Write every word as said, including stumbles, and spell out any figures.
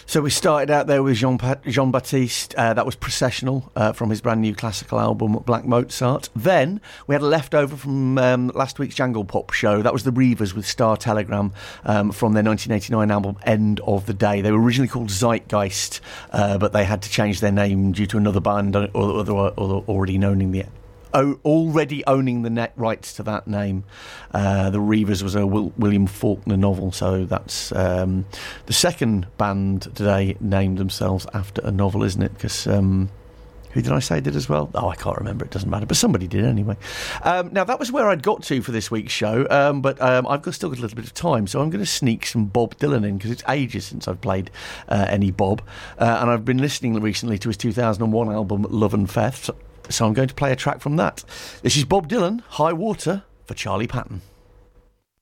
So we started out there with Jean Jean Baptiste. Uh, that was Processional uh, from his brand new classical album Black Mozart. Then we had a leftover from um, last week's Jangle Pop show. That was the Reavers with Star Telegram um, from their nineteen eighty-nine album End of the Day. They were originally called Zeitgeist, uh, but they had to change their name due to another band or, or, or, or already owning the already owning the net rights to that name. Uh, the Reavers was a Will, William Faulkner novel, so that's um, the second band today named themselves after a novel, isn't it? Because um, who did I say did as well? Oh, I can't remember. It doesn't matter, but somebody did anyway. Um, now that was where I'd got to for this week's show, um, but um, I've got, still got a little bit of time, so I'm going to sneak some Bob Dylan in because it's ages since I've played uh, any Bob, uh, and I've been listening recently to his two thousand one album Love and Theft. So I'm going to play a track from that. This is Bob Dylan, High Water, for Charlie Patton.